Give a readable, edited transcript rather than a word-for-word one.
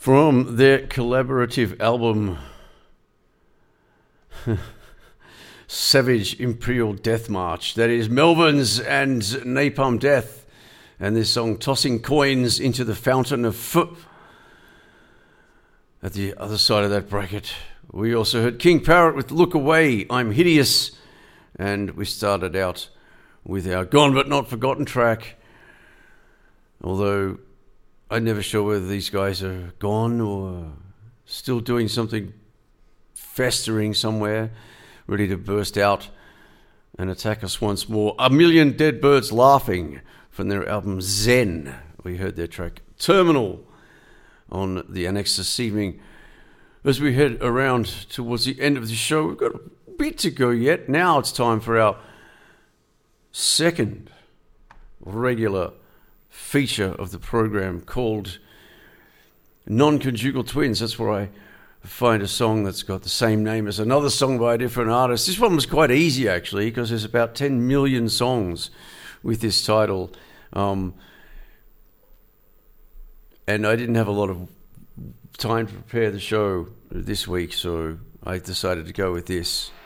From their collaborative album Savage Imperial Death March, that is Melvins and Napalm Death, and this song Tossing Coins into the Fountain of F. At the other side of that bracket, we also heard King Parrot with Look Away, I'm Hideous, and we started out with our Gone But Not Forgotten track, although I'm never sure whether these guys are gone or still doing something festering somewhere, ready to burst out and attack us once more. A Million Dead Birds Laughing from their album Zen. We heard their track Terminal on the Annex this evening. As we head around towards the end of the show, we've got a bit to go yet. Now it's time for our second regular feature of the program called Non-Conjugal Twins. That's where I find a song that's got the same name as another song by a different artist. This one was quite easy, actually, because there's about 10 million songs with this title. And I didn't have a lot of time to prepare the show this week, so I decided to go with this.